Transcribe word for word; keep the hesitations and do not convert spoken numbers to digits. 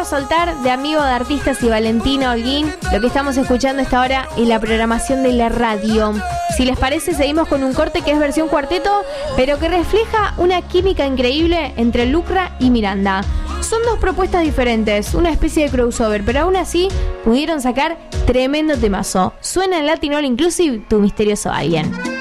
a soltar de Amigo de Artistas y Valentina Holguín lo que estamos escuchando esta hora en la programación de la radio. Si les parece, seguimos con un corte que es versión cuarteto, pero que refleja una química increíble entre Lucra y Miranda. Son dos propuestas diferentes, una especie de crossover, pero aún así pudieron sacar tremendo temazo. Suena en Latin All Inclusive, Tu Misterioso Alguien.